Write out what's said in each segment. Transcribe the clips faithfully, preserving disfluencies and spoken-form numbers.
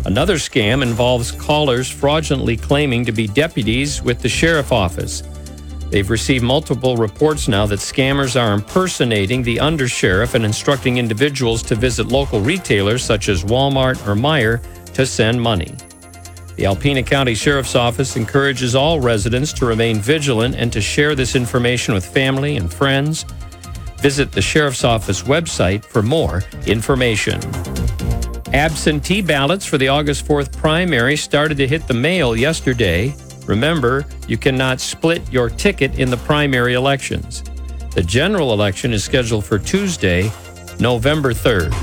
Another scam involves callers fraudulently claiming to be deputies with the sheriff office. They've received multiple reports now that scammers are impersonating the undersheriff and instructing individuals to visit local retailers such as Walmart or Meijer to send money. The Alpena County Sheriff's Office encourages all residents to remain vigilant and to share this information with family and friends. Visit the Sheriff's Office website for more information. Absentee ballots for the August fourth primary started to hit the mail yesterday. Remember, you cannot split your ticket in the primary elections. The general election is scheduled for Tuesday, November third.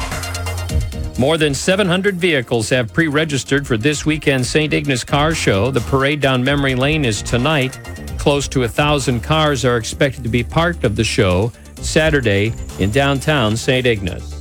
More than seven hundred vehicles have pre-registered for this weekend's Saint Ignace Car Show. The parade down memory lane is tonight. Close to a thousand cars are expected to be part of the show Saturday in downtown Saint Ignace.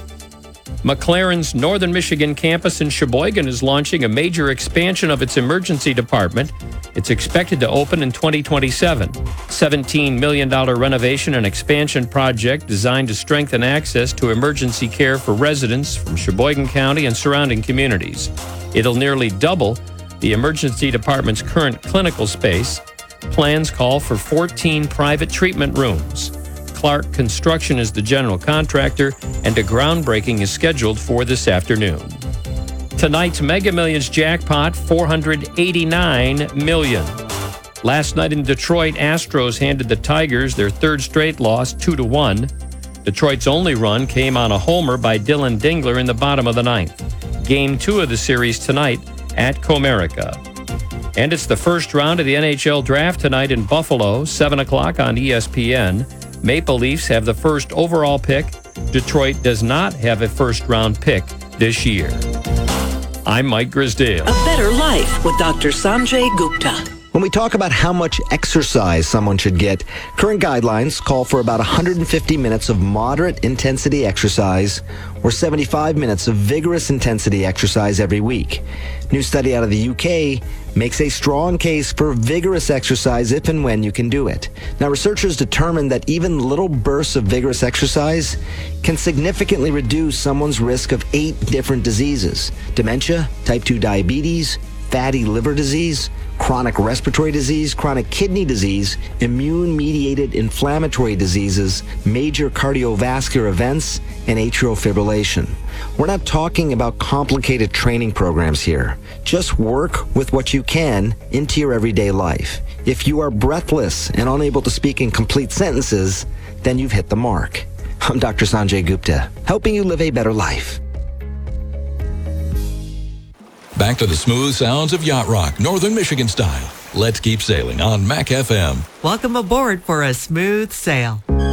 McLaren's Northern Michigan campus in Sheboygan is launching a major expansion of its emergency department. It's expected to open in twenty twenty-seven. seventeen million dollars renovation and expansion project designed to strengthen access to emergency care for residents from Sheboygan County and surrounding communities. It'll nearly double the emergency department's current clinical space. Plans call for fourteen private treatment rooms. Clark Construction is the general contractor, and a groundbreaking is scheduled for this afternoon. Tonight's Mega Millions jackpot, four hundred eighty-nine million dollars. Last night in Detroit, Astros handed the Tigers their third straight loss, two to one. Detroit's only run came on a homer by Dylan Dingler in the bottom of the ninth. Game two of the series tonight at Comerica. And it's the first round of the N H L draft tonight in Buffalo, seven o'clock on E S P N. Maple Leafs have the first overall pick. Detroit does not have a first-round pick this year. I'm Mike Grisdale. A Better Life with Doctor Sanjay Gupta. When we talk about how much exercise someone should get, current guidelines call for about one hundred fifty minutes of moderate intensity exercise or seventy-five minutes of vigorous intensity exercise every week. New study out of the U K makes a strong case for vigorous exercise if and when you can do it. Now, researchers determined that even little bursts of vigorous exercise can significantly reduce someone's risk of eight different diseases: dementia, type two diabetes, fatty liver disease, chronic respiratory disease, chronic kidney disease, immune-mediated inflammatory diseases, major cardiovascular events, and atrial fibrillation. We're not talking about complicated training programs here. Just work with what you can into your everyday life. If you are breathless and unable to speak in complete sentences, then you've hit the mark. I'm Doctor Sanjay Gupta, helping you live a better life. Back to the smooth sounds of yacht rock, Northern Michigan style. Let's keep sailing on Mac F M. Welcome aboard for a smooth sail.